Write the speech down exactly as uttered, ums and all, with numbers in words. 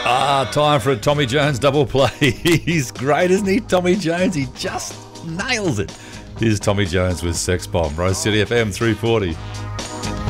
Ah, time for a Tommy Jones double play. He's great, isn't he, Tommy Jones? He just nails it. Here's Tommy Jones with Sex Bomb, Rose City F M three forty.